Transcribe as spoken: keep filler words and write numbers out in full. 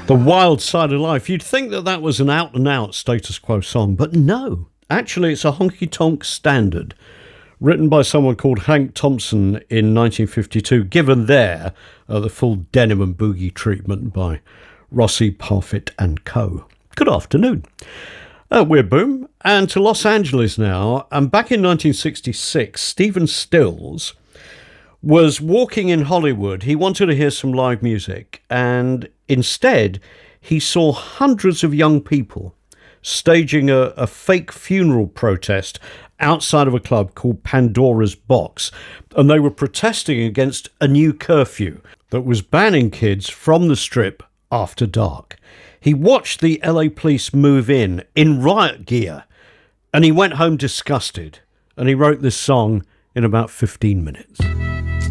The Wild Side of Life. You'd think that that was an out-and-out Status Quo song, but no. Actually, it's a honky-tonk standard written by someone called Hank Thompson in nineteen fifty-two, given there uh, the full denim and boogie treatment by Rossi, Parfitt and Co. Good afternoon. Uh, we're Boom, and to Los Angeles now. And back in nineteen sixty-six, Stephen Stills was walking in Hollywood. He wanted to hear some live music, and instead he saw hundreds of young people staging a, a fake funeral protest outside of a club called Pandora's Box, and they were protesting against a new curfew that was banning kids from the Strip after dark. He watched the L A police move in in riot gear, and he went home disgusted, and he wrote this song in about fifteen minutes.